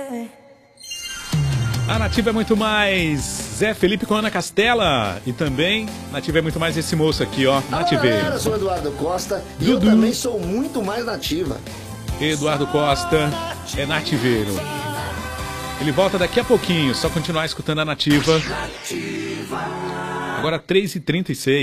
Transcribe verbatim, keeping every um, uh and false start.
A Nativa é muito mais Zé Felipe com Ana Castela. E também Nativa é muito mais esse moço aqui, ó, Nativeiro. Olá, eu sou Eduardo Costa e Dudu. eu também sou muito mais nativa. Eduardo Costa é Nativeiro. Ele volta daqui a pouquinho, só continuar escutando a Nativa. Agora três e trinta e seis.